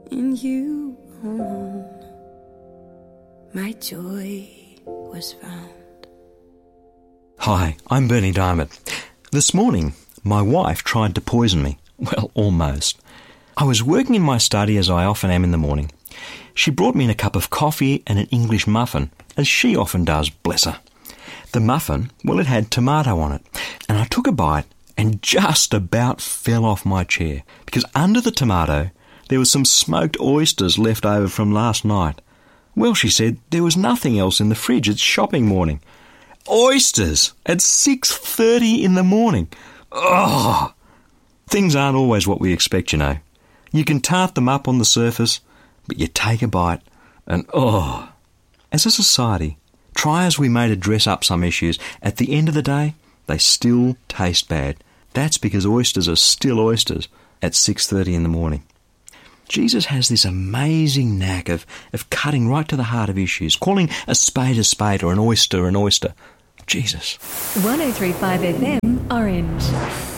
in you alone my joy was found. Hi, I'm Bernie Diamond. This morning, my wife tried to poison me. Well, almost. I was working in my study as I often am in the morning. She brought me in a cup of coffee and an English muffin, as she often does, bless her. The muffin, well, it had tomato on it, and I took a bite and just about fell off my chair, because under the tomato there was some smoked oysters left over from last night. Well, she said, there was nothing else in the fridge. It's shopping morning. Oysters at 6:30 in the morning. Oh! Things aren't always what we expect, you know. You can tart them up on the surface, but you take a bite and oh! As a society, try as we may to dress up some issues, at the end of the day, they still taste bad. That's because oysters are still oysters at 6:30 in the morning. Jesus has this amazing knack of cutting right to the heart of issues, calling a spade or an oyster an oyster. Jesus. 103.5 FM, Orange.